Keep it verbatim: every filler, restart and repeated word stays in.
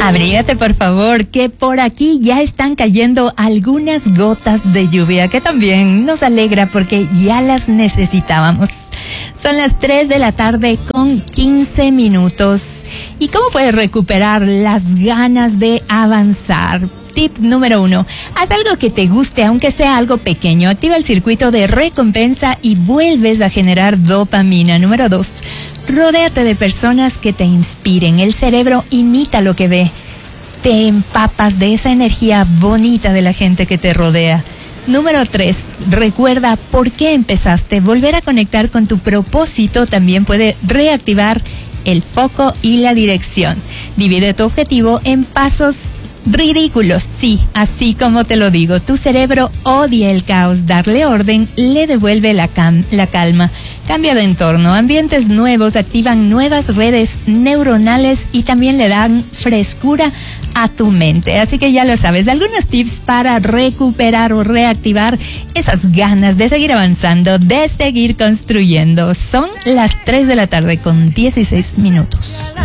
Abrígate, por favor, que por aquí ya están cayendo algunas gotas de lluvia, que también nos alegra porque ya las necesitábamos. Son las tres de la tarde con quince minutos. ¿Y cómo puedes recuperar las ganas de avanzar? Tip número uno, haz algo que te guste, aunque sea algo pequeño. Activa el circuito de recompensa y vuelves a generar dopamina. Número dos, rodéate de personas que te inspiren. El cerebro imita lo que ve. Te empapas de esa energía bonita de la gente que te rodea. Número tres, recuerda por qué empezaste. Volver a conectar con tu propósito también puede reactivar el foco y la dirección. Divide tu objetivo en pasos ridículos, sí, así como te lo digo. Tu cerebro odia el caos. Darle orden le devuelve la, cam- la calma. Cambia de entorno. Ambientes nuevos activan nuevas redes neuronales y también le dan frescura a tu mente. Así que ya lo sabes, algunos tips para recuperar o reactivar esas ganas de seguir avanzando, de seguir construyendo. Son las tres de la tarde con dieciséis minutos.